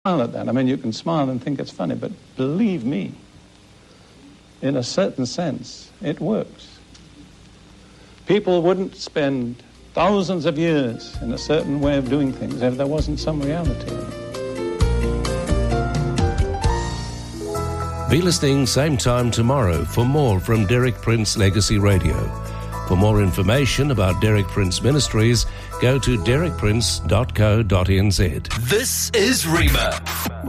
smile at that. I mean, you can smile and think it's funny, but believe me, in a certain sense, it works. People wouldn't spend thousands of years in a certain way of doing things if there wasn't some reality in it. Be listening same time tomorrow for more from Derek Prince Legacy Radio. For more information about Derek Prince Ministries, go to derekprince.co.nz. This is Rima.